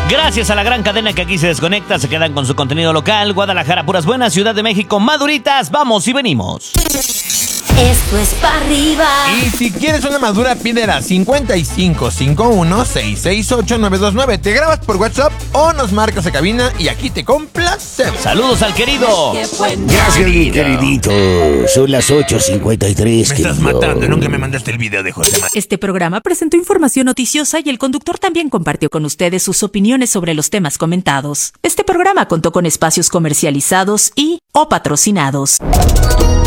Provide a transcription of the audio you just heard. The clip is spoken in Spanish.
Gracias a la gran cadena que aquí se desconecta, se quedan con su contenido local. Guadalajara, puras buenas. Ciudad de México, maduritas. Vamos y venimos. Esto es pa' arriba. Y si quieres una madura, pídela 5551-668-929. Te grabas por WhatsApp o nos marcas a cabina y aquí te complacemos. Saludos al querido. Gracias, mi queridito. Son las 8:53. Me estás matando, nunca me mandaste el video de José Manuel. Este programa presentó información noticiosa y el conductor también compartió con ustedes sus opiniones sobre los temas comentados. Este programa contó con espacios comercializados y o patrocinados.